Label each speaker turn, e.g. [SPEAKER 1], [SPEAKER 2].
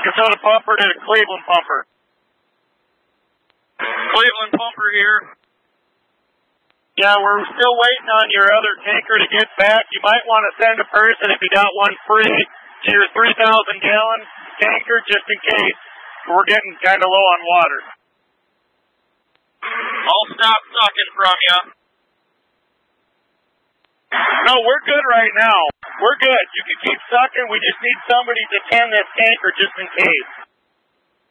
[SPEAKER 1] Minnesota pumper to Cleveland pumper. Cleveland pumper here. Yeah, we're still waiting on your other tanker to get back. You might want to send a person if you got one free to your 3,000-gallon tanker just in case. We're getting kind of low on water. I'll stop sucking from you. No, we're good right now. We're good. You can keep sucking. We just need somebody to tend this tanker just in case.